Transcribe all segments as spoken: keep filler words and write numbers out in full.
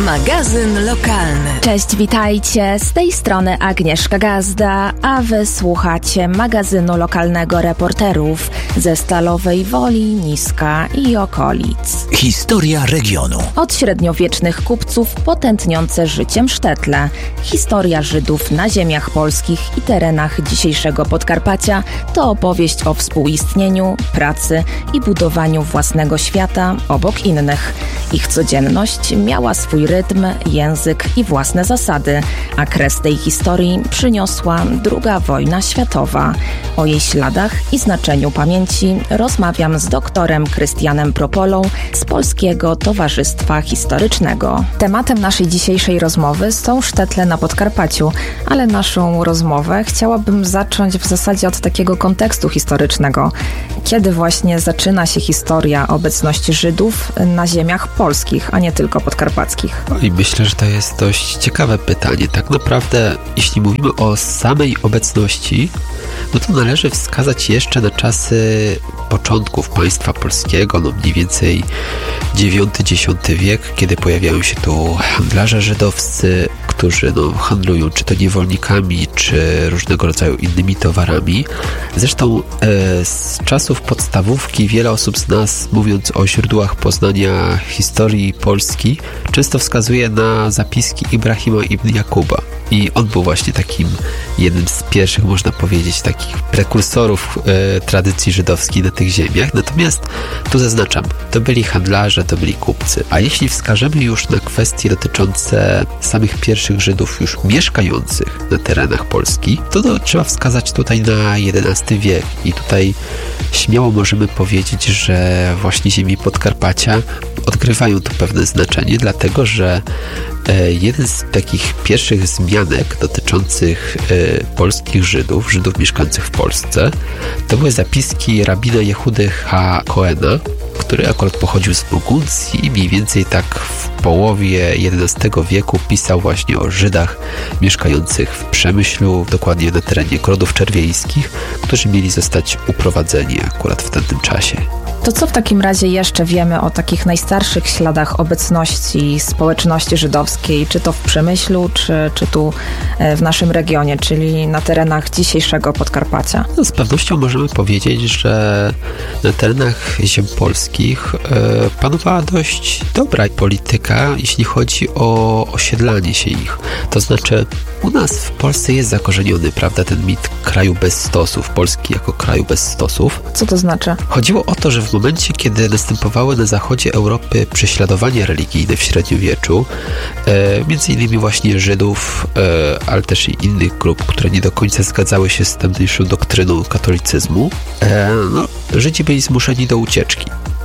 Magazyn lokalny. Cześć, witajcie. Z tej strony Agnieszka Gazda, a wy słuchacie magazynu lokalnego reporterów ze Stalowej Woli, Niska i okolic. Historia regionu. Od średniowiecznych kupców po tętniące życiem sztetle. Historia Żydów na ziemiach polskich i terenach dzisiejszego Podkarpacia to opowieść o współistnieniu, pracy i budowaniu własnego świata obok innych. Ich codzienność miała swój rytm, język i własne zasady, a kres tej historii przyniosła druga wojna światowa. O jej śladach i znaczeniu pamięci rozmawiam z doktorem Krystianem Propolą z Polskiego Towarzystwa Historycznego. Tematem naszej dzisiejszej rozmowy są sztetle na Podkarpaciu, ale naszą rozmowę chciałabym zacząć w zasadzie od takiego kontekstu historycznego. Kiedy właśnie zaczyna się historia obecności Żydów na ziemiach polskich, a nie tylko podkarpackich? I myślę, że to jest dość ciekawe pytanie. Tak naprawdę, jeśli mówimy o samej obecności, no to należy wskazać jeszcze na czasy początków państwa polskiego, no mniej więcej dziewiąty dziesiąty wiek, kiedy pojawiają się tu handlarze żydowscy, którzy no, handlują czy to niewolnikami, czy różnego rodzaju innymi towarami. Zresztą e, z czasów podstawówki wiele osób z nas, mówiąc o źródłach poznania historii Polski, często wskazuje na zapiski Ibrahima ibn Jakuba. I on był właśnie takim jednym z pierwszych, można powiedzieć, takich prekursorów e, tradycji żydowskiej na tych ziemiach. Natomiast tu zaznaczam, to byli handlarze, to byli kupcy. A jeśli wskażemy już na kwestie dotyczące samych pierwszych Żydów już mieszkających na terenach Polski, to, to trzeba wskazać tutaj na jedenasty wiek. I tutaj śmiało możemy powiedzieć, że właśnie ziemi Podkarpacia odgrywają tu pewne znaczenie, dlatego że e, jeden z takich pierwszych zmianek dotyczących e, polskich Żydów, Żydów mieszkających w Polsce, to były zapiski rabina Jehudy H. Cohena, który akurat pochodził z Burgundii i mniej więcej tak w połowie jedenastego wieku pisał właśnie o Żydach mieszkających w Przemyślu, dokładnie na terenie Grodów Czerwieńskich, którzy mieli zostać uprowadzeni akurat w tamtym czasie. To co w takim razie jeszcze wiemy o takich najstarszych śladach obecności społeczności żydowskiej, czy to w Przemyślu, czy, czy tu w naszym regionie, czyli na terenach dzisiejszego Podkarpacia? No, z pewnością możemy powiedzieć, że na terenach ziem polskich e, panowała dość dobra polityka, jeśli chodzi o osiedlanie się ich. To znaczy, u nas w Polsce jest zakorzeniony, prawda, ten mit kraju bez stosów, Polski jako kraju bez stosów. Co to znaczy? Chodziło o to, że w momencie, kiedy następowały na zachodzie Europy prześladowania religijne w średniowieczu, e, między innymi właśnie Żydów, e, ale też i innych grup, które nie do końca zgadzały się z tamtejszą doktryną katolicyzmu, e, no, Żydzi byli zmuszeni do ucieczki.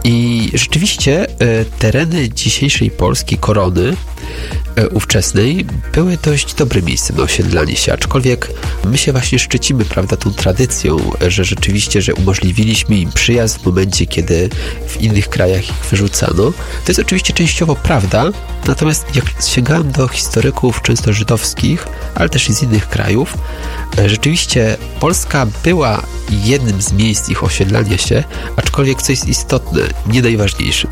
I rzeczywiście e, tereny dzisiejszej Polski, korony e, ówczesnej, były dość dobrym miejscem na osiedlanie się, aczkolwiek my się właśnie szczycimy, prawda, tą tradycją, że rzeczywiście, że umożliwiliśmy im przyjazd w momencie, kiedy w innych krajach ich wyrzucano. To jest oczywiście częściowo prawda, natomiast jak sięgałem do historyków często żydowskich, ale też i z innych krajów, e, rzeczywiście Polska była jednym z miejsc ich osiedlania się, aczkolwiek co jest istotne, nie najważniejszym,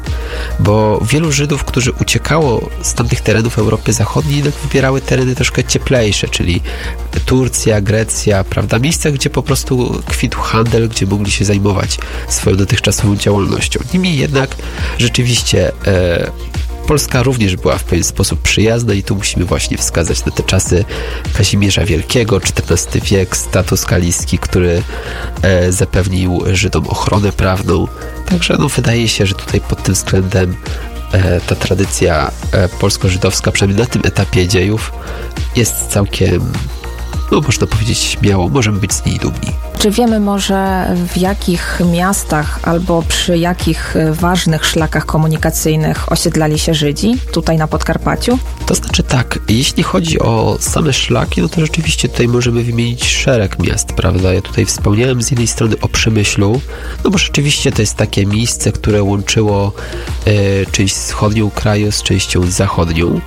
bo wielu Żydów, którzy uciekało z tamtych terenów Europy Zachodniej, jednak wybierały tereny troszkę cieplejsze, czyli Turcja, Grecja, prawda, miejsca, gdzie po prostu kwitł handel, gdzie mogli się zajmować swoją dotychczasową działalnością. Niemniej jednak rzeczywiście e, Polska również była w pewien sposób przyjazna i tu musimy właśnie wskazać na te czasy Kazimierza Wielkiego, czternasty wiek, status kaliski, który e, zapewnił Żydom ochronę prawną. Także no, wydaje się, że tutaj pod tym względem e, ta tradycja e, polsko-żydowska, przynajmniej na tym etapie dziejów, jest całkiem, no można powiedzieć śmiało, możemy być z niej dumni. Czy wiemy może, w jakich miastach albo przy jakich ważnych szlakach komunikacyjnych osiedlali się Żydzi tutaj na Podkarpaciu? To znaczy tak, jeśli chodzi o same szlaki, no to rzeczywiście tutaj możemy wymienić szereg miast, prawda? Ja tutaj wspomniałem z jednej strony o Przemyślu, no bo rzeczywiście to jest takie miejsce, które łączyło e, część wschodnią kraju z częścią zachodnią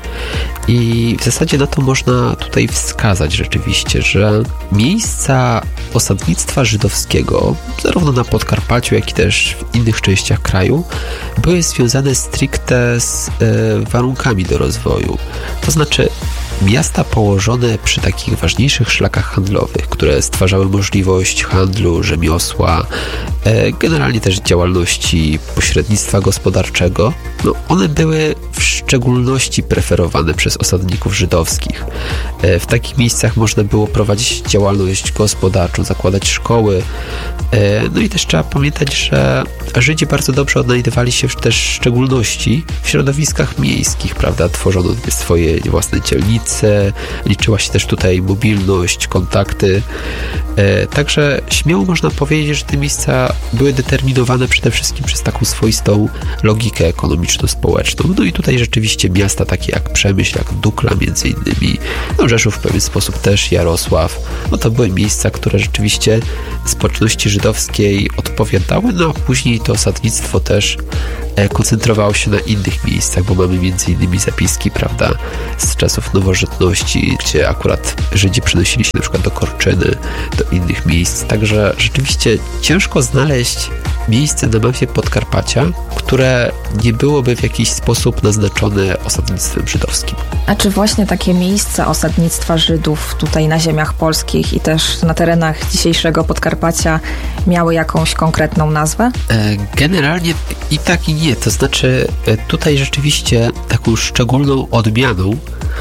i w zasadzie na to można tutaj wskazać rzeczywiście, że miejsca osadnictwa osadnictwa żydowskiego, zarówno na Podkarpaciu, jak i też w innych częściach kraju, były związane stricte z e, warunkami do rozwoju. To znaczy miasta położone przy takich ważniejszych szlakach handlowych, które stwarzały możliwość handlu, rzemiosła, e, generalnie też działalności pośrednictwa gospodarczego, no one były w szczególności preferowane przez osadników żydowskich. E, w takich miejscach można było prowadzić działalność gospodarczą, zakładać szkoły. E, no i też trzeba pamiętać, że Żydzi bardzo dobrze odnajdywali się w też szczególności w środowiskach miejskich, prawda? Tworzono swoje własne dzielnice, liczyła się też tutaj mobilność, kontakty. E, także śmiało można powiedzieć, że te miejsca były determinowane przede wszystkim przez taką swoistą logikę ekonomiczno-społeczną. No i tutaj rzeczywiście miasta takie jak Przemyśl, jak Dukla między innymi, no Rzeszów w pewien sposób też, Jarosław, no to były miejsca, które rzeczywiście społeczności żydowskiej odpowiadały, no a później to osadnictwo też e, koncentrowało się na innych miejscach, bo mamy między innymi zapiski, prawda, z czasów nowożytności, gdzie akurat Żydzi przenosili się na przykład do Korczyny, do innych miejsc, także rzeczywiście ciężko znaleźć miejsce na mapie Podkarpacia, które nie byłoby w jakiś sposób naznaczone osadnictwem żydowskim. A czy właśnie takie miejsca osadnictwa Żydów tutaj na ziemiach polskich i też na terenach dzisiejszego Podkarpacia miały jakąś konkretną nazwę? Generalnie i tak i nie, to znaczy tutaj rzeczywiście taką szczególną odmianą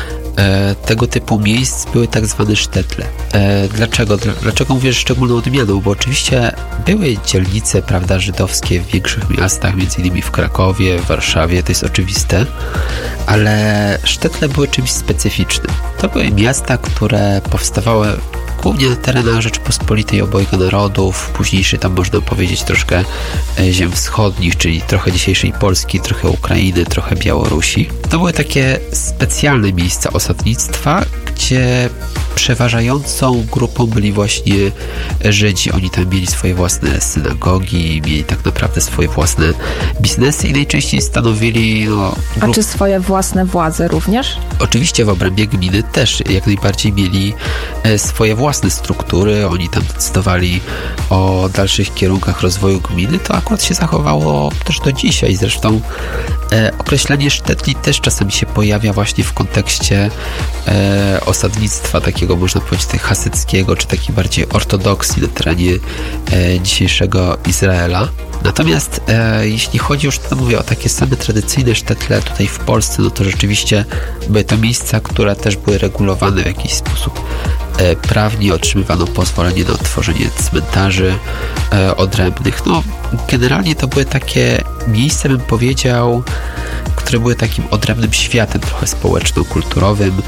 tego typu miejsc były tak zwane sztetle. Dlaczego? Dlaczego mówię, że szczególną odmianą? Bo oczywiście były dzielnice, prawda, żydowskie w większych miastach, między innymi w Krakowie, w Warszawie, to jest oczywiste, ale sztetle były czymś specyficznym. To były miasta, które powstawały głównie na terenach Rzeczypospolitej obojga narodów, późniejszej tam można powiedzieć troszkę ziem wschodnich, czyli trochę dzisiejszej Polski, trochę Ukrainy, trochę Białorusi. To były takie specjalne miejsca osadnictwa, gdzie przeważającą grupą byli właśnie Żydzi. Oni tam mieli swoje własne synagogi, mieli tak naprawdę swoje własne biznesy i najczęściej stanowili... No, grup... A czy swoje własne władze również? Oczywiście w obrębie gminy też jak najbardziej mieli swoje własne struktury. Oni tam decydowali o dalszych kierunkach rozwoju gminy. To akurat się zachowało też do dzisiaj. Zresztą e, określenie sztetli też czasami się pojawia właśnie w kontekście e, osadnictwa takiego, można powiedzieć, hasyckiego, czy takiej bardziej ortodoksji na terenie e, dzisiejszego Izraela. Natomiast e, jeśli chodzi już, to mówię, o takie same tradycyjne sztetle tutaj w Polsce, no to rzeczywiście były to miejsca, które też były regulowane w jakiś sposób e, prawnie, otrzymywano pozwolenie na otworzenie cmentarzy e, odrębnych. No, generalnie to były takie miejsca, bym powiedział, które były takim odrębnym światem trochę społeczno-kulturowym.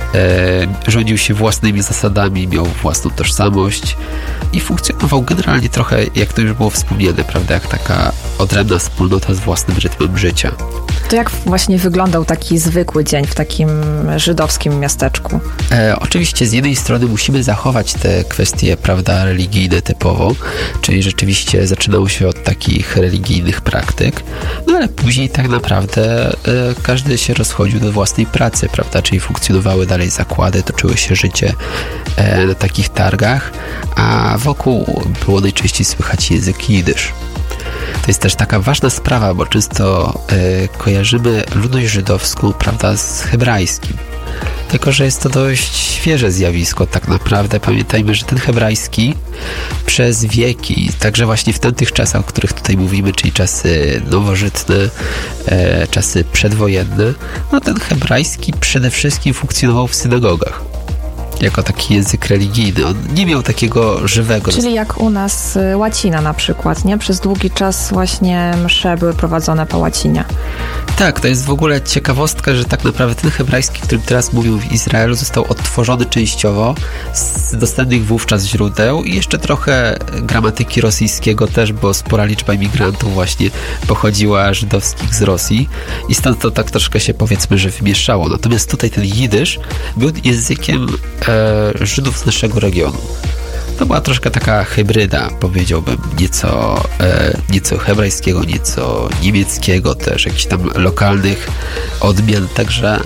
E, rządził się własnymi zasadami, miał własną tożsamość i funkcjonował generalnie trochę, jak to już było wspomniane, prawda, jak taka odrębna wspólnota z własnym rytmem życia. To jak właśnie wyglądał taki zwykły dzień w takim żydowskim miasteczku? E, oczywiście z jednej strony musimy zachować te kwestie, prawda, religijne typowo, czyli rzeczywiście zaczynało się od takich religijnych praktyk, no ale później tak naprawdę e, każdy się rozchodził do własnej pracy, prawda, czyli funkcjonowały dalej zakłady, toczyło się życie e, na takich targach, a wokół było najczęściej słychać język jidysz. To jest też taka ważna sprawa, bo często e, kojarzymy ludność żydowską, prawda, z hebrajskim. Tylko że jest to dość świeże zjawisko tak naprawdę. Pamiętajmy, że ten hebrajski przez wieki, także właśnie w tamtych czasach, o których tutaj mówimy, czyli czasy nowożytne, e, czasy przedwojenne, no ten hebrajski przede wszystkim funkcjonował w synagogach. Jako taki język religijny. On nie miał takiego żywego... Czyli jak u nas łacina na przykład, nie? Przez długi czas właśnie msze były prowadzone po łacinie. Tak, to jest w ogóle ciekawostka, że tak naprawdę ten hebrajski, którym teraz mówią w Izraelu, został odtworzony częściowo z dostępnych wówczas źródeł i jeszcze trochę gramatyki rosyjskiego też, bo spora liczba imigrantów właśnie pochodziła żydowskich z Rosji i stąd to tak troszkę się, powiedzmy, że wymieszało. Natomiast tutaj ten jidysz był językiem e, Żydów z naszego regionu. To była troszkę taka hybryda, powiedziałbym, nieco, e, nieco hebrajskiego, nieco niemieckiego też, jakichś tam lokalnych odmian, także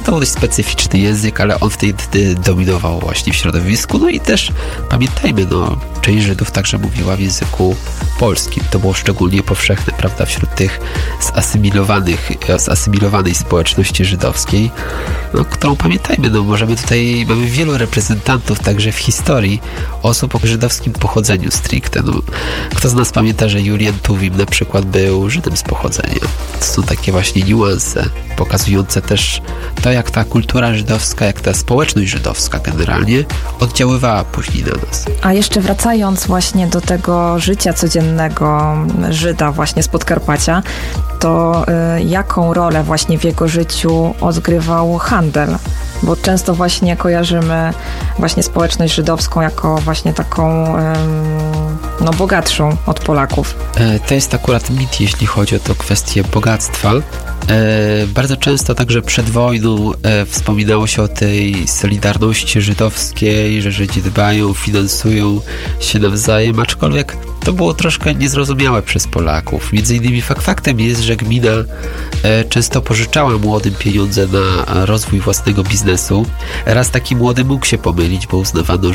to dość specyficzny język, ale on wtedy dominował właśnie w środowisku. No i też pamiętajmy, no, część Żydów także mówiła w języku polskim. To było szczególnie powszechne, prawda, wśród tych zasymilowanych, zasymilowanej społeczności żydowskiej, no, którą pamiętajmy, no, możemy tutaj, mamy wielu reprezentantów także w historii osób o żydowskim pochodzeniu stricte. No, kto z nas pamięta, że Julian Tuwim na przykład był Żydem z pochodzenia. To są takie właśnie niuanse pokazujące też to, jak ta kultura żydowska, jak ta społeczność żydowska generalnie oddziaływała później na nas. A jeszcze wracając właśnie do tego życia codziennego Żyda właśnie z Podkarpacia, to y, jaką rolę właśnie w jego życiu odgrywał handel? Bo często właśnie kojarzymy właśnie społeczność żydowską jako właśnie taką ym, no, bogatszą od Polaków. E, to jest akurat mit, jeśli chodzi o to kwestię bogactwa. E, bardzo często także przed wojną e, wspominało się o tej solidarności żydowskiej, że Żydzi dbają, finansują się nawzajem, aczkolwiek to było troszkę niezrozumiałe przez Polaków. Między innymi fakt faktem jest, że gmina e, często pożyczała młodym pieniądze na rozwój własnego biznesu. Raz taki młody mógł się pomylić, bo uznawano,